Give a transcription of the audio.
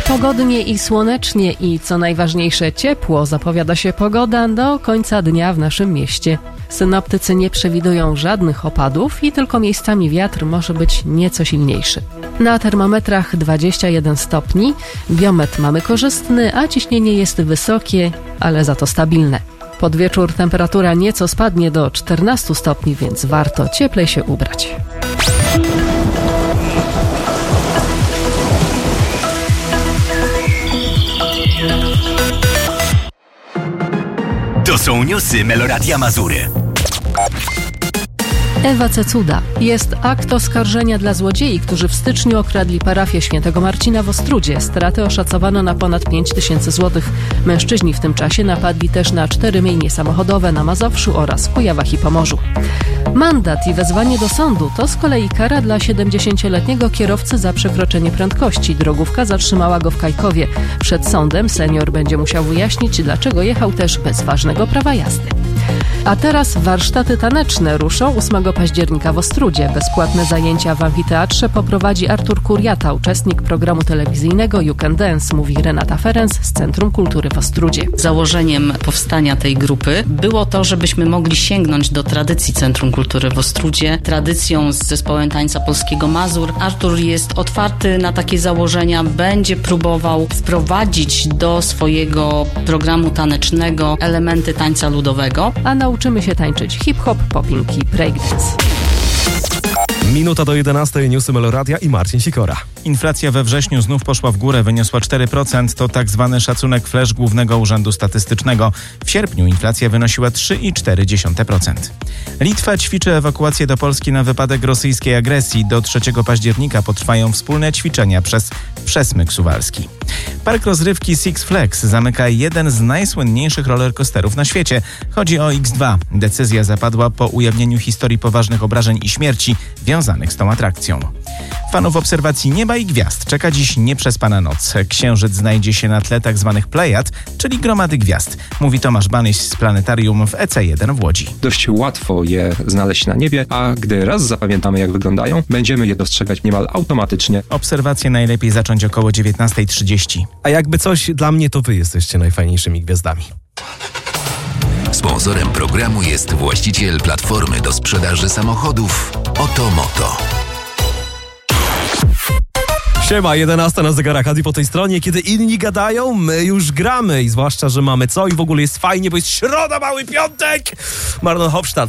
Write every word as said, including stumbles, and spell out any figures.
Pogodnie i słonecznie i co najważniejsze ciepło zapowiada się pogoda do końca dnia w naszym mieście. Synoptycy nie przewidują żadnych opadów i tylko miejscami wiatr może być nieco silniejszy. Na termometrach dwadzieścia jeden stopni, biometr mamy korzystny, a ciśnienie jest wysokie, ale za to stabilne. Pod wieczór temperatura nieco spadnie do czternastu stopni, więc warto cieplej się ubrać. To są newsy Meloradia Mazury. Ewa Cecuda. Jest akt oskarżenia dla złodziei, którzy w styczniu okradli parafię Świętego Marcina w Ostródzie. Straty oszacowano na ponad pięć tysięcy złotych. Mężczyźni w tym czasie napadli też na cztery myjnie samochodowe na Mazowszu oraz Kujawach i Pomorzu. Mandat i wezwanie do sądu to z kolei kara dla siedemdziesięcioletniego kierowcy za przekroczenie prędkości. Drogówka zatrzymała go w Kajkowie. Przed sądem senior będzie musiał wyjaśnić, dlaczego jechał też bez ważnego prawa jazdy. A teraz warsztaty taneczne ruszą ósmego października w Ostródzie. Bezpłatne zajęcia w amfiteatrze poprowadzi Artur Kuriata, uczestnik programu telewizyjnego You Can Dance, mówi Renata Ferenc z Centrum Kultury w Ostródzie. Założeniem powstania tej grupy było to, żebyśmy mogli sięgnąć do tradycji Centrum Kultury w Ostródzie, tradycją z zespołem tańca polskiego Mazur. Artur jest otwarty na takie założenia, będzie próbował wprowadzić do swojego programu tanecznego elementy tańca ludowego. A nauczymy się tańczyć hip-hop, popping i breakdance. Minuta do jedenastej, newsy Meloradia i Marcin Sikora. Inflacja we wrześniu znów poszła w górę, wyniosła cztery procent. To tak zwany szacunek flash Głównego Urzędu Statystycznego. W sierpniu inflacja wynosiła trzy przecinek cztery procent. Litwa ćwiczy ewakuację do Polski na wypadek rosyjskiej agresji. Do trzeciego października potrwają wspólne ćwiczenia przez Przesmyk Suwalski. Park rozrywki Six Flags zamyka jeden z najsłynniejszych rollercoasterów na świecie. Chodzi o X dwa. Decyzja zapadła po ujawnieniu historii poważnych obrażeń i śmierci wiązanych z tą atrakcją. Fanów obserwacji nieba i gwiazd czeka dziś nieprzespana noc. Księżyc znajdzie się na tle tzw. plejad, czyli gromady gwiazd, mówi Tomasz Banyś z planetarium w E C jeden w Łodzi. Dość łatwo je znaleźć na niebie, a gdy raz zapamiętamy, jak wyglądają, będziemy je dostrzegać niemal automatycznie. Obserwacje najlepiej zacząć około dziewiętnasta trzydzieści. A jakby coś, dla mnie to wy jesteście najfajniejszymi gwiazdami. Sponsorem programu jest właściciel platformy do sprzedaży samochodów Otomoto. Siema, jedenasta na zegarach, a po tej stronie, kiedy inni gadają, my już gramy i zwłaszcza, że mamy co i w ogóle jest fajnie, bo jest środa, mały piątek! Marlon Hofstadt